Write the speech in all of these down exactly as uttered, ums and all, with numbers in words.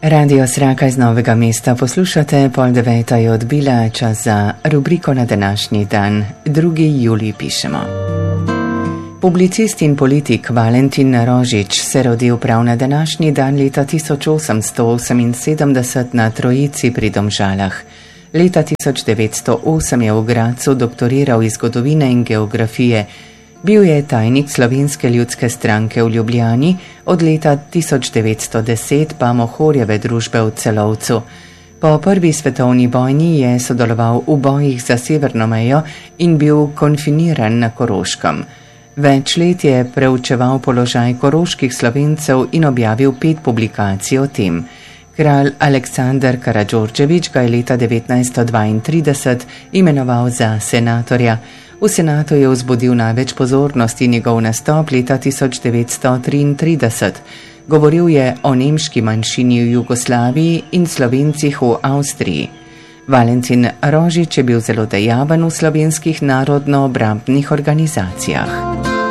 Radio Sraka iz Novega mesta poslušate, pol deveta je odbila, čas za rubriko na današnji dan, drugi julij pišemo. Publicist in politik Valentin Rožič se rodil prav na današnji dan leta tisoč osemsto oseminsedemdeset na Trojici pri Domžalah. Leta tisoč devetsto osem je v Gradcu doktoriral iz zgodovine in geografije. Bil je tajnik Slovenske ljudske stranke v Ljubljani, od leta tisoč devetsto deset pa Mohorjeve družbe v Celovcu. Po prvi svetovni vojni je sodeloval v bojih za severno mejo in bil konfiniran na Koroškem. Več let je preučeval položaj koroških Slovencev in objavil pet publikacij o tem. Kralj Aleksandar Karadžordžević ga je leta devetnajststo dvaintrideset imenoval za senatorja. V senatu je vzbudil največ pozornosti njegov nastop leta tisoč devetsto triintrideset. Govoril je o nemški manjšini v Jugoslaviji in Slovencih v Avstriji. Valentin Rožič je bil zelo dejaven v slovenskih narodno-obrambnih organizacijah.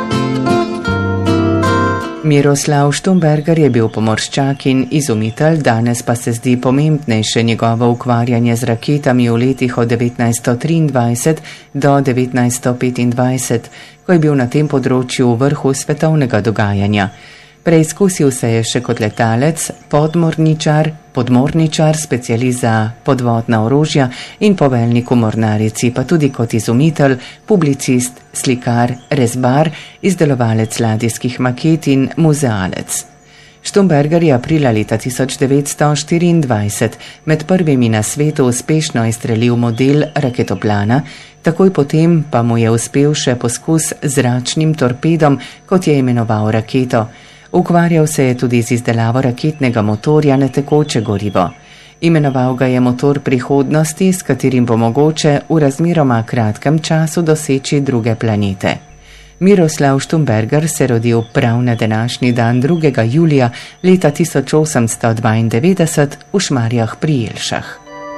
Miroslav Štumberger je bil pomorščak in izumitelj, danes pa se zdi pomembnejše njegovo ukvarjanje z raketami v letih od devetnajststo triindvajset do devetnajststo petindvajset, ko je bil na tem področju v vrhu svetovnega dogajanja. Preizkusil se je še kot letalec, podmorničar, podmorničar, specialist za podvodna orožja in poveljnik v mornarici, pa tudi kot izumitelj, publicist, slikar, rezbar, izdelovalec ladijskih maket in muzealec. Štumberger je aprila leta tisoč devetsto štiriindvajset med prvimi na svetu uspešno izstrelil model raketoplana, takoj potem pa mu je uspel še poskus z zračnim torpedom, kot je imenoval raketo. Ukvarjal se je tudi z izdelavo raketnega motorja na tekoče gorivo. Imenoval ga je motor prihodnosti, s katerim bo mogoče v razmeroma kratkem času doseči druge planete. Miroslav Štumberger se rodil prav na današnji dan drugega julija leta tisoč osemsto dvaindevetdeset v Šmarjah pri Jelšah.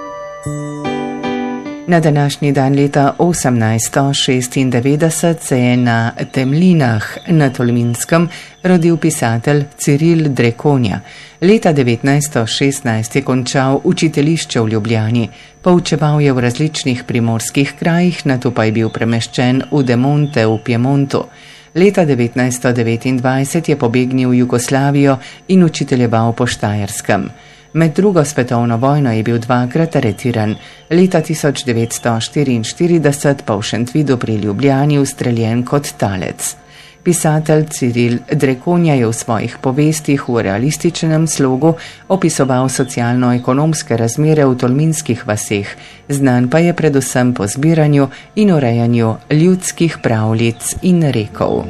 Na današnji dan leta osemnajststo šestindevetdeset se je na Temlinah na Tolminskem rodil pisatelj Ciril Drekonja. Leta devetnajststo šestnajst je končal učiteljišče v Ljubljani. Poučeval je v različnih primorskih krajih, nato pa je bil premeščen v De Monte v Piemontu. Leta devetnajststo devetindvajset je pobegnil v Jugoslavijo in učiteljeval po Štajerskem. Med drugo svetovno vojno je bil dvakrat aretiran, leta tisoč devetsto štiriinštirideset pa v Šentvidu pri Ljubljani ustreljen kot talec. Pisatelj Ciril Drekonja je v svojih povestih v realističnem slogu opisoval socialno-ekonomske razmere v tolminskih vaseh, znan pa je predvsem po zbiranju in urejanju ljudskih pravljic in rekov.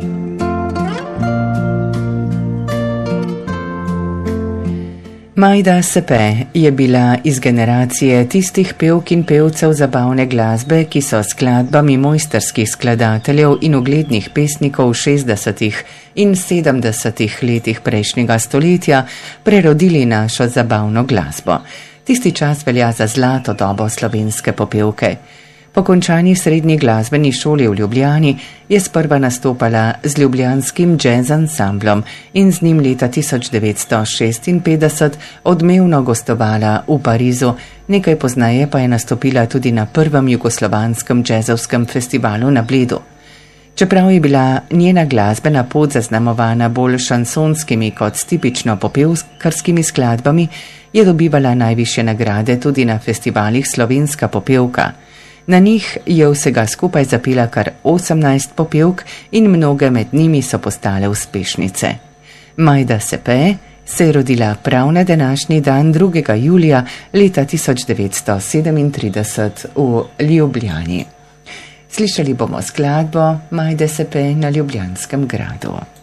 Majda Sepe je bila iz generacije tistih pevk in pevcev zabavne glasbe, ki so skladbami mojstrskih skladateljev in uglednih pesnikov v šestdesetih in sedemdesetih letih prejšnjega stoletja prerodili našo zabavno glasbo. Tisti čas velja za zlato dobo slovenske popevke. Po končani srednji glasbeni šoli v Ljubljani je sprva nastopala z ljubljanskim jazz ansamblom in z njim leta tisoč devetsto šestinpetdeset odmevno gostovala v Parizu, nekaj pozneje pa je nastopila tudi na prvem jugoslovanskem jazzovskem festivalu na Bledu. Čeprav je bila njena glasbena pot zaznamovana bolj šansonskimi kot s tipično popevkarskimi skladbami, je dobivala najvišje nagrade tudi na festivalih Slovenska popevka. Na njih je vsega skupaj zapela kar osemnajst popevk in mnoge med njimi so postale uspešnice. Majda Sepe se je rodila prav na današnji dan drugega julija leta tisoč devetsto sedemintrideset v Ljubljani. Slišali bomo skladbo Majde Sepe na Ljubljanskem gradu.